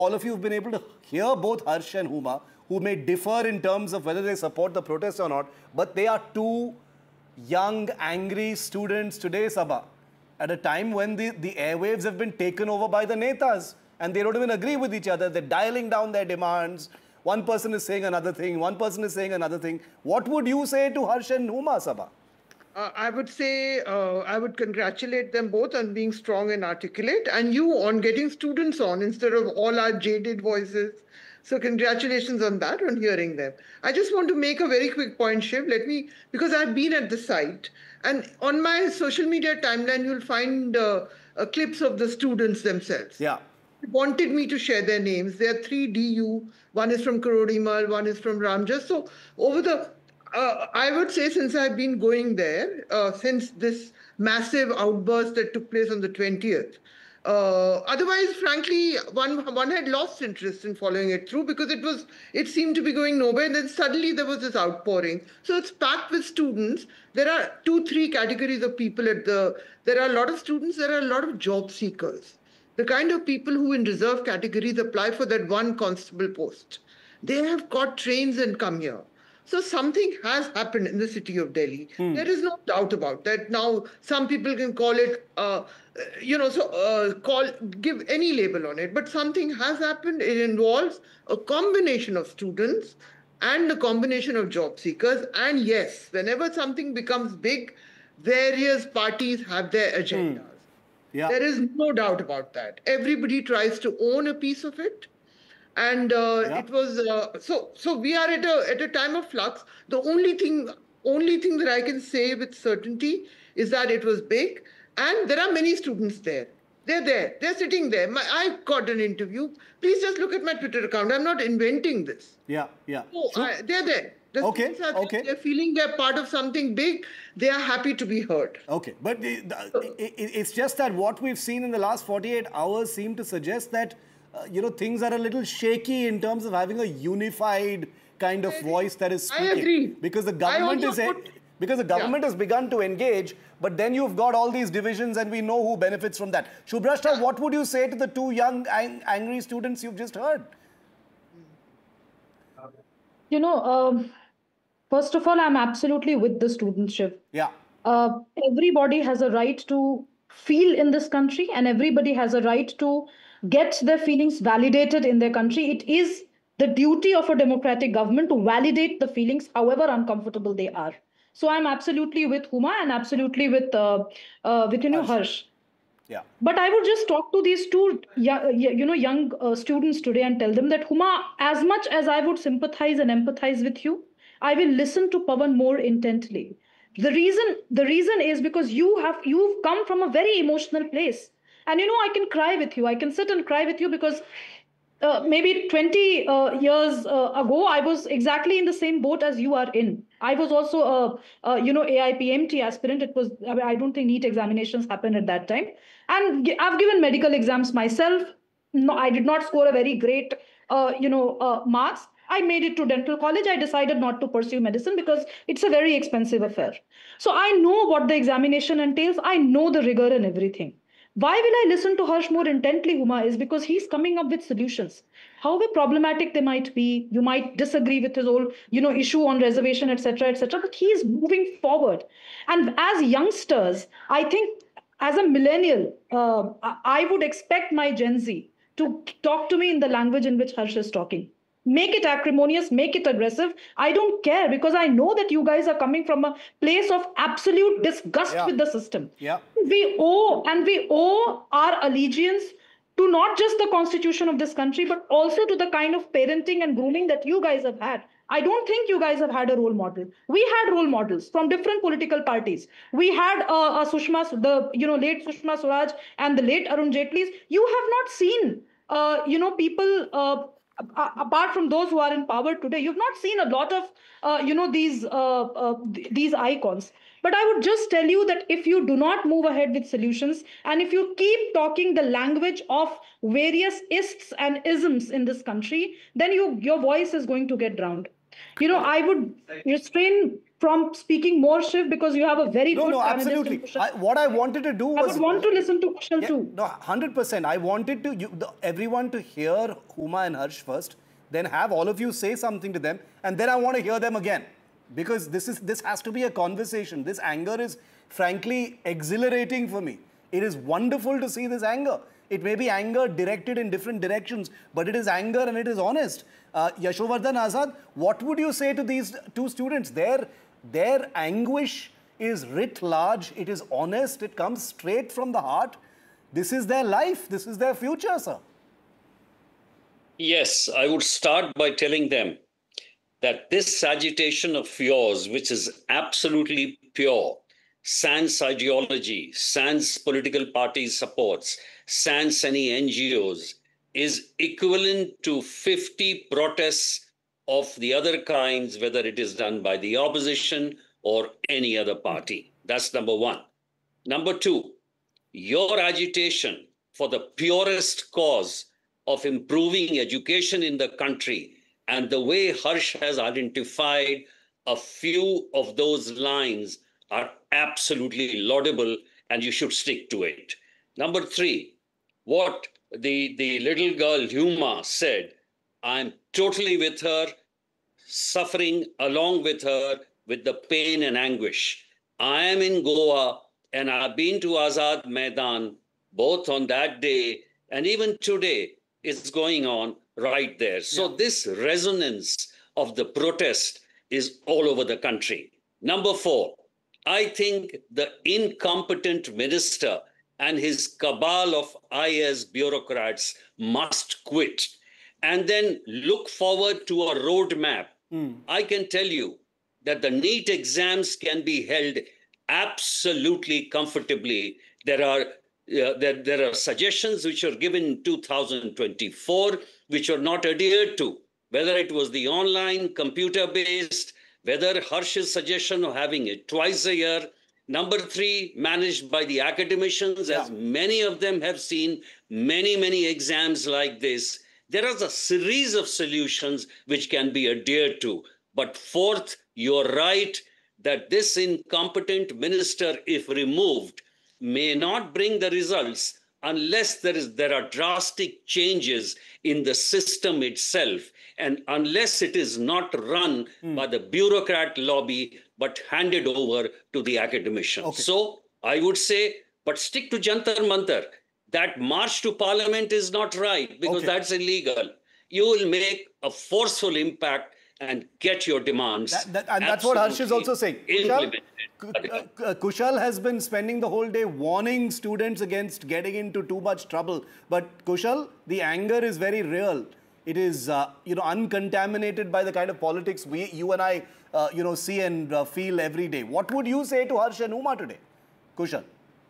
all of you have been able to hear both Harsh and Huma, who may differ in terms of whether they support the protest or not, but they are two young, angry students today, Sabha, at a time when the airwaves have been taken over by the netas and they don't even agree with each other. They're dialing down their demands. One person is saying another thing, one person is saying another thing. What would you say to Harsh and Huma, Sabha? I would say I would congratulate them both on being strong and articulate, and you on getting students on instead of all our jaded voices. So congratulations on that, on hearing them. I just want to make a very quick point, Shiv. Because I've been at the site, and on my social media timeline, you'll find clips of the students themselves. Yeah. Wanted me to share their names. There are 3 DU. One is from Karodimal, one is from Ramjas. So over the I would say since I've been going there, since this massive outburst that took place on the 20th, otherwise, frankly, one had lost interest in following it through because it seemed to be going nowhere. And then suddenly there was this outpouring. So it's packed with students. There are 2-3 categories of people there are a lot of students, there are a lot of job seekers. The kind of people who in reserve categories apply for that one constable post. They have caught trains and come here. So something has happened in the city of Delhi. There is no doubt about that. Now, some people can call it, give any label on it. But something has happened. It involves a combination of students and a combination of job seekers. And yes, whenever something becomes big, various parties have their agendas. Yeah. There is no doubt about that. Everybody tries to own a piece of it. And it was so we are at a time of flux. The only thing that I can say with certainty is that it was big, and there are many students there. They're there. They're sitting there. I got an interview. Please just look at my Twitter account. I'm not inventing this. Yeah. So, they're there. They're feeling they're part of something big. They are happy to be heard. Okay, but it's just that what we've seen in the last 48 hours seem to suggest that things are a little shaky in terms of having a unified kind of voice that is speaking. I agree. Because the government has begun to engage, but then you've got all these divisions and we know who benefits from that. Shubhrashta, what would you say to the 2 young angry students you've just heard? First of all, I'm absolutely with the students, Shiv. Yeah. Everybody has a right to feel in this country, and everybody has a right to get their feelings validated in their country. It is the duty of a democratic government to validate the feelings, however uncomfortable they are. So I'm absolutely with Huma and absolutely with Harsh. Yeah. But I would just talk to these 2 young students today and tell them that, Huma, as much as I would sympathize and empathize with you, I will listen to Pawan more intently. The reason is because you've come from a very emotional place. And I can cry with you. I can sit and cry with you because maybe 20 years ago, I was exactly in the same boat as you are in. I was also AIPMT aspirant. I don't think NEET examinations happened at that time. And I've given medical exams myself. No, I did not score a very great, marks. I made it to dental college. I decided not to pursue medicine because it's a very expensive affair. So I know what the examination entails. I know the rigor and everything. Why will I listen to Harsh more intently, Huma, is because he's coming up with solutions. However problematic they might be, you might disagree with his whole, issue on reservation, etc., but he's moving forward. And as youngsters, I think as a millennial, I would expect my Gen Z to talk to me in the language in which Harsh is talking. Make it acrimonious, make it aggressive. I don't care because I know that you guys are coming from a place of absolute disgust with the system. Yeah. We owe our allegiance to not just the constitution of this country, but also to the kind of parenting and grooming that you guys have had. I don't think you guys have had a role model. We had role models from different political parties. We had late Sushma Swaraj and the late Arun Jaitlys. You have not seen, people. Apart from those who are in power today, you've not seen a lot of, these icons. But I would just tell you that if you do not move ahead with solutions, and if you keep talking the language of various ists and isms in this country, then your voice is going to get drowned. I would restrain from speaking more, Shiv, because you have a very No, good no, panelist absolutely. in Kushal. What I wanted to do I was... would want to listen to Kushal Yeah, too. no, 100%. I wanted everyone to hear Huma and Harsh first, then have all of you say something to them, and then I want to hear them again. Because this has to be a conversation. This anger is frankly exhilarating for me. It is wonderful to see this anger. It may be anger directed in different directions, but it is anger and it is honest. Yashovardhan Azad, what would you say to these two students? Their anguish is writ large, it is honest, it comes straight from the heart. This is their life, this is their future, sir. Yes, I would start by telling them that this agitation of yours, which is absolutely pure, sans ideology, sans political party supports, sans any NGOs, is equivalent to 50 protests of the other kinds, whether it is done by the opposition or any other party. That's number one. Number two, your agitation for the purest cause of improving education in the country and the way Harsh has identified a few of those lines are absolutely laudable, and you should stick to it. Number three, what the little girl Huma said, I'm totally with her, suffering along with her with the pain and anguish. I am in Goa and I've been to Azad Maidan both on that day and even today. It's going on right there. So this resonance of the protest is all over the country. Number four, I think the incompetent minister and his cabal of IS bureaucrats must quit and then look forward to a roadmap. I can tell you that the NEET exams can be held absolutely comfortably. There are suggestions which are given in 2024 which are not adhered to, whether it was the online computer-based, whether Harsh's suggestion of having it twice a year. Number three, managed by the academicians, as many of them have seen many exams like this. There is a series of solutions which can be adhered to. But fourth, you're right that this incompetent minister, if removed, may not bring the results unless there are drastic changes in the system itself, and unless it is not run by the bureaucrat lobby, but handed over to the academicians. Okay. So I would say, but stick to Jantar Mantar. That march to parliament is not right, because that's illegal. You will make a forceful impact and get your demands. And that's what Harsh is also saying. Kushal has been spending the whole day warning students against getting into too much trouble. But Kushal, the anger is very real. It is, uncontaminated by the kind of politics you and I, see and feel every day. What would you say to Harsh and Huma today, Kushal?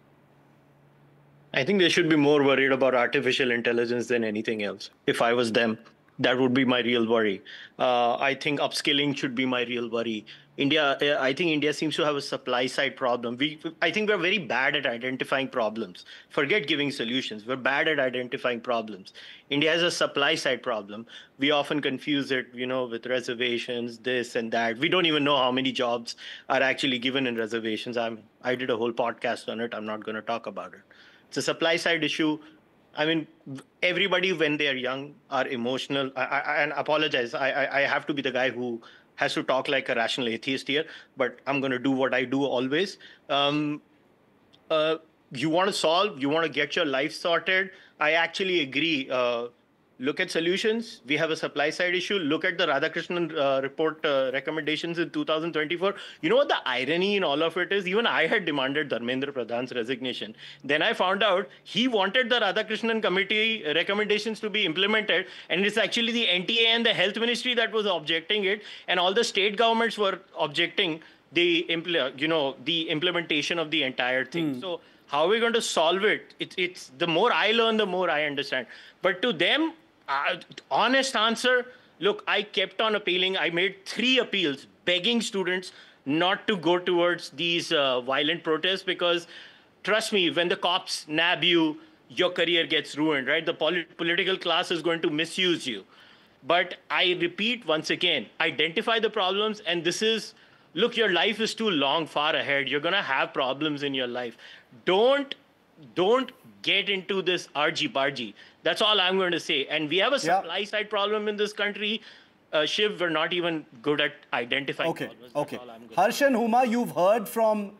I think they should be more worried about artificial intelligence than anything else. If I was them, that would be my real worry. I think upskilling should be my real worry. I think India seems to have a supply side problem. I think we're very bad at identifying problems. Forget giving solutions. We're bad at identifying problems. India has a supply side problem. We often confuse it, with reservations, this and that. We don't even know how many jobs are actually given in reservations. I did a whole podcast on it. I'm not going to talk about it. It's a supply side issue. I mean, everybody when they are young are emotional. I apologize. I have to be the guy who has to talk like a rational atheist here, but I'm going to do what I do always. You want to solve, you want to get your life sorted. I actually agree. Look at solutions. We have a supply side issue. Look at the Radhakrishnan report recommendations in 2024. You know what the irony in all of it is? Even I had demanded Dharmendra Pradhan's resignation. Then I found out he wanted the Radhakrishnan committee recommendations to be implemented, and it's actually the NTA and the health ministry that was objecting it, and all the state governments were objecting the implementation of the entire thing. So how are we going to solve it? It's the more I learn, the more I understand. But to them, honest answer, look, I kept on appealing. I made 3 appeals begging students not to go towards these violent protests, because trust me, when the cops nab you, your career gets ruined, right? The political class is going to misuse you. But I repeat once again, identify the problems, and this is look, your life is too long, far ahead. You're going to have problems in your life. Don't get into this argy-bargy. That's all I'm going to say. And we have a supply side problem in this country. Shiv, we're not even good at identifying problems. Okay. Harsh and Huma, you've heard from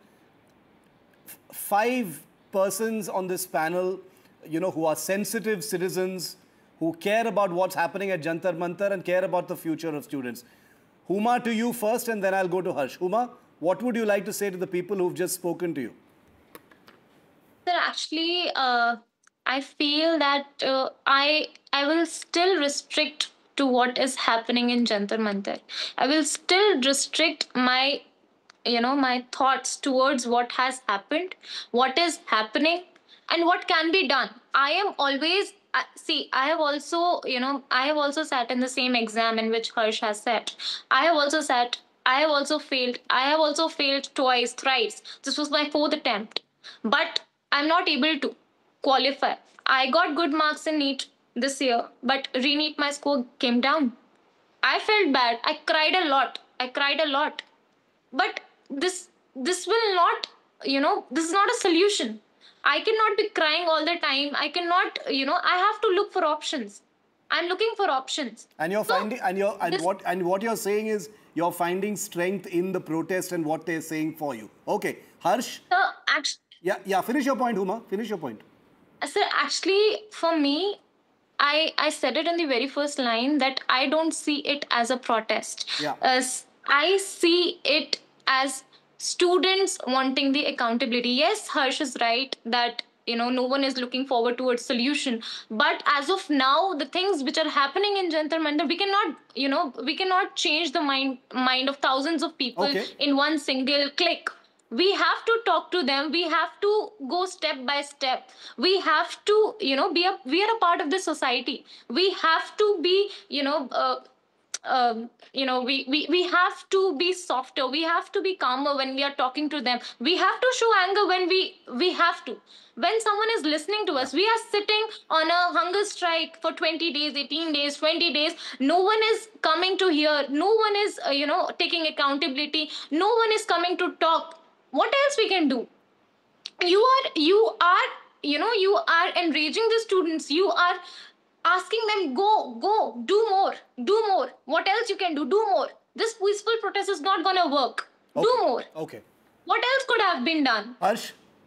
5 persons on this panel, you know, who are sensitive citizens, who care about what's happening at Jantar Mantar and care about the future of students. Huma, to you first, and then I'll go to Harsh. Huma, what would you like to say to the people who've just spoken to you? Sir, actually, I feel that I will still restrict to what is happening in Jantar Mantar. I will still restrict my my thoughts towards what has happened, what is happening, and what can be done. I am always see. I have also sat in the same exam in which Harsh has sat. I have also sat. I have also failed. I have also failed twice, thrice. This was my 4th attempt, but I'm not able to qualify. I got good marks in NEET this year, but re-NEET my score came down. I felt bad. I cried a lot. But this will not, this is not a solution. I cannot be crying all the time. I cannot, I have to look for options. I'm looking for options. And you're finding, what you're saying is you're finding strength in the protest and what they're saying for you. Okay, Harsh. Actually, yeah. Finish your point, Huma. Finish your point. Sir, actually, for me, I said it in the very first line that I don't see it as a protest. Yeah. I see it as students wanting the accountability. Yes, Harsh is right that no one is looking forward towards solution. But as of now, the things which are happening in Jantar Mantar, we cannot change the mind of thousands of people in one single click. We have to talk to them. We have to go step by step. We have to, we are a part of this society. We have to be, we have to be softer. We have to be calmer when we are talking to them. We have to show anger when we have to. When someone is listening to us, we are sitting on a hunger strike for 20 days, 18 days, 20 days. No one is coming to hear. No one is, taking accountability. No one is coming to talk. What else we can do? You are enraging the students. You are asking them, go, do more. What else you can do? Do more. This peaceful protest is not going to work. Okay. Do more. Okay. What else could have been done? Harsh,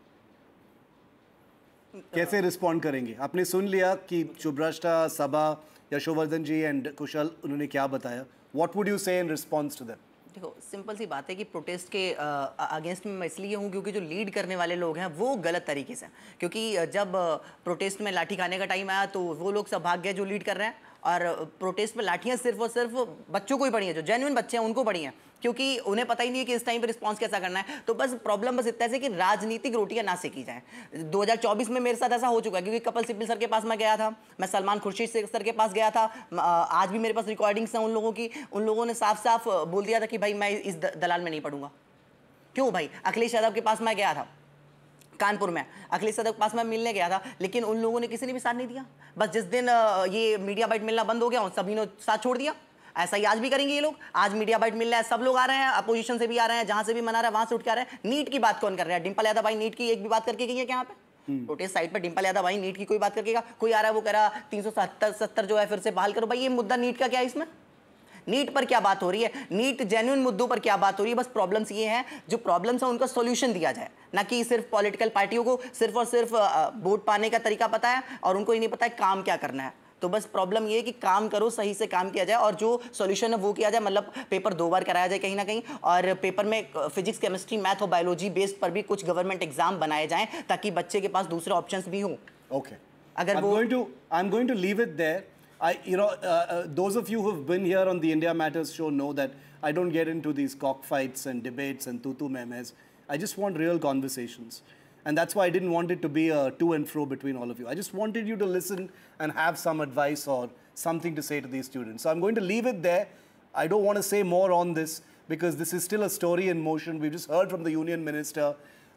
कैसे respond करेंगे? आपने सुन लिया कि शुभ्रष्टा, सबा, यशोवर्धन जी and कुशल उन्होंने क्या बताया. What would you say in response to them? देखो, simple सी बात है कि प्रोटेस्ट के अगेंस्ट में मैं इसलिए हूँ क्योंकि जो लीड करने वाले लोग हैं वो गलत तरीके से, क्योंकि जब प्रोटेस्ट में लाठी खाने का टाइम आया तो वो लोग सब भाग गए जो लीड कर रहे हैं, और प्रोटेस्ट में लाठियाँ सिर्फ और सिर्फ बच्चों को ही पड़ी हैं, जो जेन्युइन बच्चे हैं उनको पड़ी हैं, क्योंकि उन्हें पता ही नहीं है कि इस टाइम पे रिस्पांस कैसा करना है. तो बस प्रॉब्लम बस इतना है कि राजनीतिक रोटियां ना सेकी जाए. 2024 में मेरे साथ ऐसा हो चुका है, क्योंकि कपिल सिब्बल सर के पास मैं गया था, मैं सलमान खुर्शीद सर के पास गया था, आज भी मेरे पास रिकॉर्डिंग्स हैं उन लोगों की. उन लोगों ने साफ साफ बोल दिया था कि भाई मैं इस दलाल में नहीं पढ़ूंगा. क्यों भाई? अखिलेश यादव के पास मैं गया था कानपुर में, अखिलेश यादव के पास मैं मिलने गया था, लेकिन उन लोगों ने किसी ने भी साथ नहीं दिया. बस जिस दिन ये मीडिया बाइट मिलना बंद हो गया, उन सभी ने साथ छोड़ दिया. ऐसा ही आज भी करेंगे ये लोग. आज मीडिया बाइट मिल रहा है, सब लोग आ रहे हैं, अपोजिशन से भी आ रहे हैं, जहां से भी मना रहा है वहां से उठ के आ रहे हैं. नीट की बात कौन कर रहा है? डिंपल यादव भाई नीट की एक भी बात करके गई है क्या? यहाँ पे प्रोटेस्ट साइड पे डिंपल यादव भाई नीट की कोई बात करके? कोई आ रहा है वो कह रहा 370 जो है फिर से बहाल करो. भाई ये मुद्दा नीट का क्या है? इसमें नीट पर क्या बात हो रही है? नीट जेन्युइन मुद्दों पर क्या बात हो रही है? बस प्रॉब्लम्स ये हैं, जो प्रॉब्लम्स हैं उनका सॉल्यूशन दिया जाए, ना कि सिर्फ पॉलिटिकल पार्टियों को सिर्फ और सिर्फ वोट पाने का तरीका पता है और उनको ही नहीं पता है काम क्या करना है. तो बस प्रॉब्लम ये है कि काम करो, सही से काम किया जाए, और जो सॉल्यूशन है वो किया जाए. मतलब पेपर 2 बार कराया जाए कहीं ना कहीं, और पेपर में फिजिक्स, केमिस्ट्री, मैथ और बायोलॉजी बेस्ड पर भी कुछ गवर्नमेंट एग्जाम बनाए जाएं, ताकि बच्चे के पास दूसरे ऑप्शंस भी हों. Okay. I'm going to leave it there. Those of you who have been here on the India Matters show know that I don't get into these cockfights and debates and tutu memes. I just want real conversations. And that's why I didn't want it to be a to and fro between all of you. I just wanted you to listen and have some advice or something to say to these students. So I'm going to leave it there. I don't want to say more on this because this is still a story in motion. We've just heard from the union minister.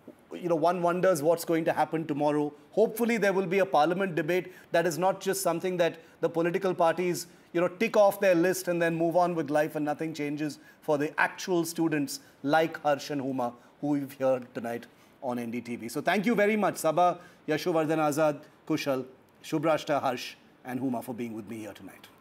one wonders what's going to happen tomorrow. Hopefully there will be a parliament debate that is not just something that the political parties, tick off their list and then move on with life and nothing changes for the actual students like Harsh and Huma, who we've heard tonight on NDTV. So thank you very much, Sabah, Yashovardhan Azad, Kushal, Shubhrashta, Harsh and Huma for being with me here tonight.